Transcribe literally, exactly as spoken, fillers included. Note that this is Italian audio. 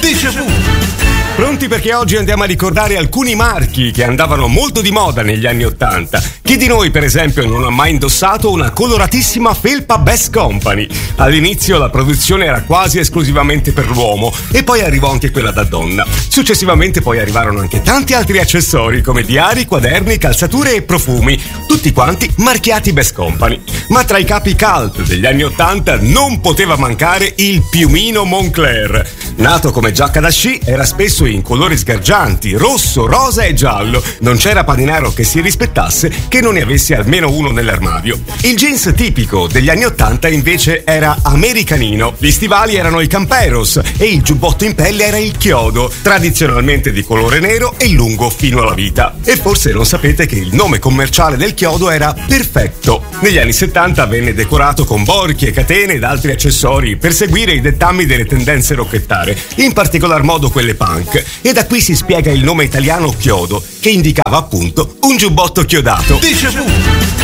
Déjà vu. Pronti, perché oggi andiamo a ricordare alcuni marchi che andavano molto di moda negli anni ottanta. Chi di noi, per esempio, non ha mai indossato una coloratissima felpa Best Company? All'inizio la produzione era quasi esclusivamente per l'uomo e poi arrivò anche quella da donna. Successivamente poi arrivarono anche tanti altri accessori come diari, quaderni, calzature e profumi, tutti quanti marchiati Best Company. Ma tra i capi cult degli anni ottanta non poteva mancare il piumino Moncler. Nato come giacca da sci, era spesso in colori sgargianti, rosso, rosa e giallo. Non c'era paninaro che si rispettasse che non ne avesse almeno uno nell'armadio. Il jeans tipico degli anni ottanta invece era americanino. Gli stivali erano i camperos e il giubbotto in pelle era il chiodo, tradizionalmente di colore nero e lungo fino alla vita. E forse non sapete che il nome commerciale del chiodo era Perfetto. Negli anni settanta venne decorato con borchie, catene ed altri accessori per seguire i dettami delle tendenze rocchettare, in particolar modo quelle punk. E da qui si spiega il nome italiano chiodo, che indicava appunto un giubbotto chiodato. Déjà vu.